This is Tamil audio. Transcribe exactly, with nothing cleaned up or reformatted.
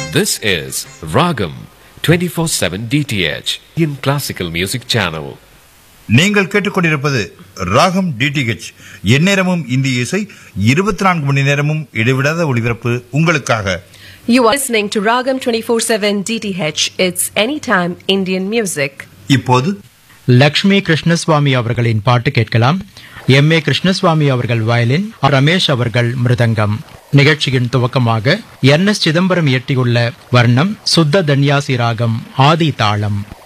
This is Ragam twenty-four seven D T H in classical music channel. நீங்கள் கேட்டுக்கொண்டிருப்பது ராகம் டிடிஹெச், எந்நேரமும் இந்திய இசை, இருபத்தி நான்கு மணி நேரமும் இடைவிடாத ஒளிபரப்பு உங்களுக்காக. You are listening to Ragam twenty-four seven D T H. It's anytime Indian music. இப்போது லக்ஷ்மி கிருஷ்ணசுவாமி அவர்களின் பாட்டு கேட்கலாம். எம் ஏ கிருஷ்ணசுவாமி அவர்கள் வயலின், ரமேஷ் அவர்கள் மிருதங்கம். நிகழ்ச்சியின் துவக்கமாக என் எஸ் சிதம்பரம் இயற்றியுள்ள வர்ணம் சுத்த தன்யாசி ராகம் ஆதி தாளம்.